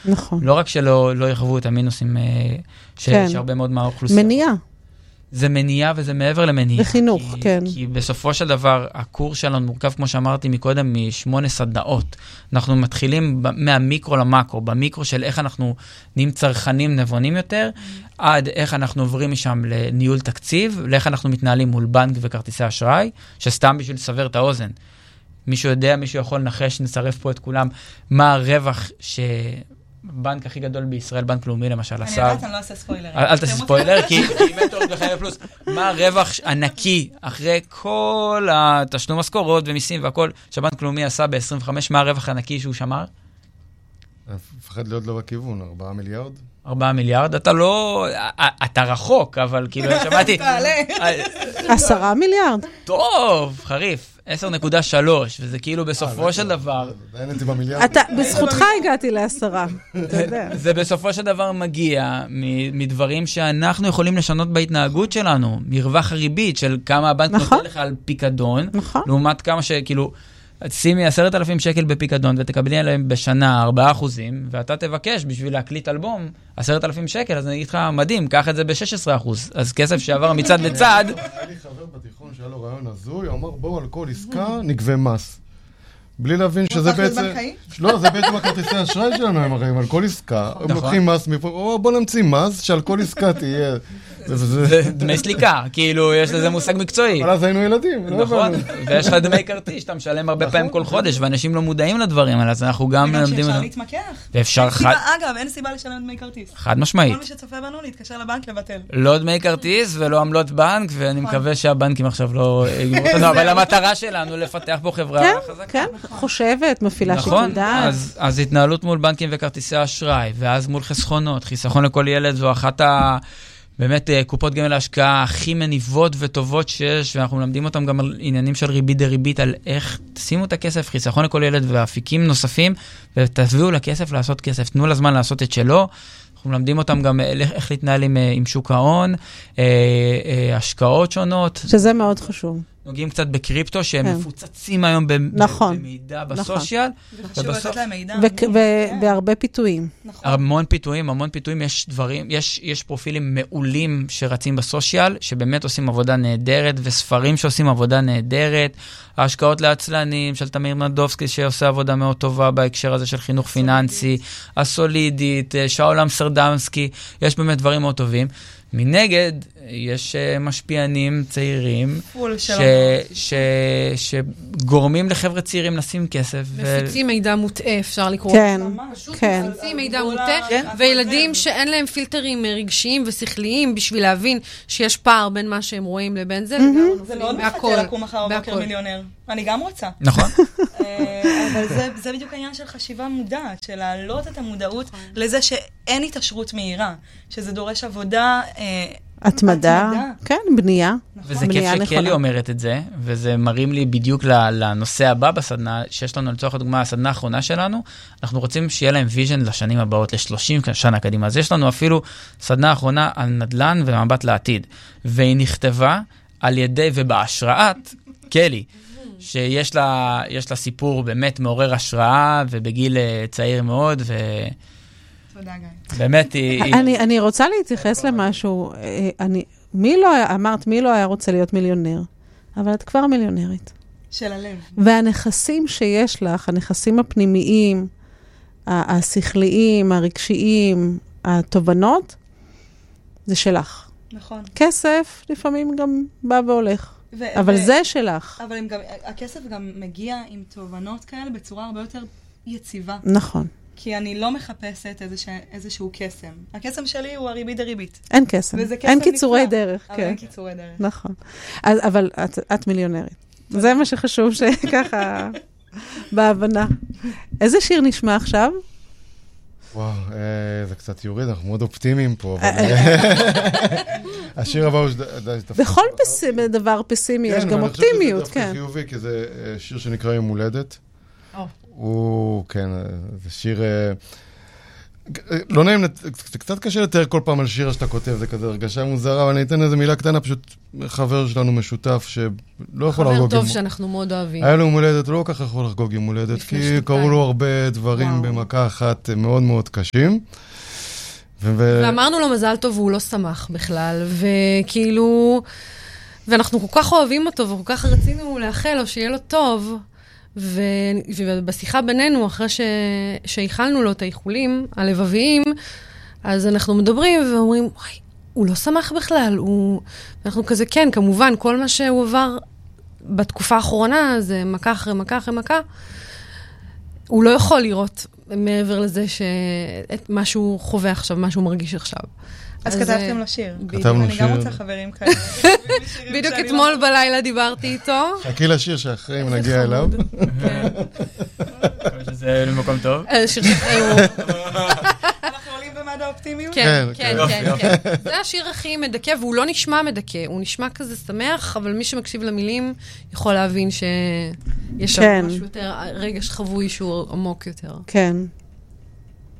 נכון. לא רק שלא יחוו את המינוסים שיש הרבה מאוד מהאוכלוסייה. מניעה. זה מניעה וזה מעבר למניעה. וחינוך, כן. כי בסופו של דבר, הקורס שלנו מורכב, כמו שאמרתי מקודם, מ8 סדנאות. אנחנו מתחילים מהמיקרו למקרו, במיקרו של איך אנחנו נהיים צרכנים נבונים יותר, עד איך אנחנו עוברים משם לניהול תקציב, לאיך אנחנו מתנהלים מול בנק וכרטיסי אשראי, שסתם בשביל לסבר את האוזן. מישהו יודע, מישהו יכול לנחש, נצרף פה את כולם, מה הרווח בנק הכי גדול בישראל, בנק לאומי למשל, אני יודעת, אני לא אעשה ספוילר. אל תעשה ספוילר, כי מנטור בחיים פלוס, מה הרווח ענקי אחרי כל התשלום משכורות ומיסים והכל שהבנק לאומי עשה ב-25, מה הרווח הענקי שהוא שמר? מפחד להיות לא בכיוון, 4 מיליארד? 4 מיליארד, אתה לא, אתה רחוק, אבל כאילו שמעתי, 10 מיליארד. טוב, חריף. 10.3, וזה כאילו בסופו של דבר... בזכותך הגעתי ל10, אתה יודע. זה בסופו של דבר מגיע מדברים שאנחנו יכולים לשנות בהתנהגות שלנו, מרווח הריבית של כמה הבנק נותן לך על פיקדון, לעומת כמה שכאילו... שימי 10,000 שקל בפיקדון ותקבלי עליהם בשנה 4%, ואתה תבקש בשביל להקליט אלבום 10,000 שקל, אז אני אגיד לך, מדהים, קח את זה ב-16%. אז כסף שעבר מצד לצד... היה לי חבר בתיכון שהיה לו רעיון הזוי, הוא אמר, בואו על כל עסקה נגבה מס. בלי להבין שזה בעצם... לא, זה בעצם הכרטיסי האשראי שלנו, הם הרי על כל עסקה, הם לוקחים מס מפה, בואו נמציא מס שעל כל עסקה תהיה... זה דמי סליקה, כאילו יש לזה מושג מקצועי. אבל אז היינו ילדים. נכון, ויש לך דמי כרטיס, שאתה משלם הרבה פעמים כל חודש, ואנשים לא מודעים לדברים האלה, אז אנחנו גם וגם שאפשר להתמקח. ואפשר אגב, אין סיבה לשלם דמי כרטיס. חד משמעית. כל מי שצופה בנו להתקשר לבנק לבטל. לא דמי כרטיס ולא עמלות בנק, ואני מקווה שהבנקים עכשיו לא יגמרו אותנו, אבל המטרה שלנו לפתח פה חברה חזקה. כן, חושבת, מפעילה שיקול דעת. אז התנהלות מול בנקים וכרטיסי אשראי, ואז מול חסכונות. חיסכון לכל ילד זו אחת באמת קופות גמל להשקעה הכי מניבות וטובות שיש, ואנחנו מלמדים אותם גם על עניינים של ריבית דריבית, על איך תשימו את הכסף, חיסכון לכל ילד ואפיקים נוספים, ותביאו לכסף לעשות כסף, תנו לזמן לעשות את שלו. אנחנו מלמדים אותם גם איך להתנהל עם שוק ההון, השקעות שונות. שזה מאוד חשוב. נוגעים קצת בקריפטו, שהם מפוצצים היום במידע בסושיאל. וחשוב לתת להם מידע. ובהרבה פיתויים. המון פיתויים, יש פרופילים מעולים שרצים בסושיאל, שבאמת עושים עבודה נהדרת, וספרים שעושים עבודה נהדרת, ההשקעות לעצלנים של תמיר מדובסקי, שעושה עבודה מאוד טובה בהקשר הזה של חינוך פיננסי, הסולידית, שאול אמסטרדמסקי, יש באמת דברים מאוד טובים. מנגד, יש משפיענים ציירים שגורמים לחבר'ה צעירים לשים כסף. מפיצים מידע מוטעה, אפשר לקרוא. כן, כן. מפיצים מידע מוטעה, וילדים שאין להם פילטרים רגשיים ושכליים בשביל להבין שיש פער בין מה שהם רואים לבין זה. זה מאוד מפתה לקום אחר בבוקר מיליונר. אני גם רוצה. נכון. אבל זה בדיוק העניין של חשיבה מודעת, של להעלות את המודעות לזה שאין התעשרות מהירה, שזה דורש עבודה... התמדה, כן, בנייה. וזה כיף שקלי אומרת את זה, וזה מרים לי בדיוק לנושא הבא בסדנה, שיש לנו לצורך הדוגמה, הסדנה האחרונה שלנו, אנחנו רוצים שיהיה להם ויז'ן לשנים הבאות, ל-30 שנה קדימה. אז יש לנו אפילו סדנה האחרונה על נדל"ן ומבט לעתיד, והיא נכתבה על ידי ובהשראת קלי, שיש לה סיפור באמת מעורר השראה, ובגיל צעיר מאוד, תודה, גיא. באמת אני רוצה להתייחס למשהו. אמרת, מי לא היה רוצה להיות מיליונר? אבל את כבר מיליונרית. של הלב. והנכסים שיש לך, הנכסים הפנימיים, השכליים, הרגשיים, התובנות, זה שלך. נכון. כסף לפעמים גם בא והולך. אבל זה שלך. אבל הכסף גם מגיע עם תובנות כאלה בצורה הרבה יותר יציבה. נכון. כי אני לא מחפשת איזשהו קסם. הקסם שלי הוא הריבית דריבית. אין קסם. אין קיצורי דרך. אבל אין קיצורי דרך. נכון. אבל את מיליונרית. זה מה שחשוב שככה בהבנה. איזה שיר נשמע עכשיו? וואו, זה קצת יוריד, אנחנו מאוד אופטימיים פה. השיר הבא הוא... בכל דבר פסימי יש גם אופטימיות, כן. זה דווקא חיובי, כי זה שיר שנקרא יום הולדת. הוא, כן, זה שיר לא נעים, זה קצת קשה לתאר כל פעם על שיר שאתה כותב, זה כזה הרגשה מוזרה, אבל אני אתן איזה מילה קטנה, פשוט חבר שלנו משותף, שלא יכול לחגוג חבר טוב שאנחנו מאוד אוהבים. היה לו יום הולדת, לא כל כך יכול לחגוג יום הולדת, כי קראו לו הרבה דברים במכה אחת מאוד מאוד קשים. ואמרנו לו מזל טוב, והוא לא שמח בכלל, וכאילו, ואנחנו כל כך אוהבים אותו, וכל כך רצינו לאחל לו שיהיה לו טוב, ובשיחה בינינו, אחרי שהיחלנו לו את האיחולים הלבביים, אז אנחנו מדברים ואומרים, וואי, הוא לא שמח בכלל, אנחנו כזה, כן, כמובן, כל מה שהוא עבר בתקופה האחרונה, זה מכה אחרי מכה אחרי מכה, הוא לא יכול לראות מעבר לזה את מה שהוא חווה עכשיו, מה שהוא מרגיש עכשיו. אז כתבתם לו שיר. כתבנו שיר. אני גם רוצה חברים כאלה. בדיוק אתמול בלילה דיברתי איתו. חכי לשיר שאחרי אם נגיע אליו. שזה למקום טוב. שיר שאחרי הוא... אנחנו עולים במד האופטימיות? כן. זה השיר הכי מדכא, והוא לא נשמע מדכא. הוא נשמע כזה שמח, אבל מי שמקשיב למילים יכול להבין שיש שם משהו יותר, רגש חבוי שהוא עמוק יותר. כן.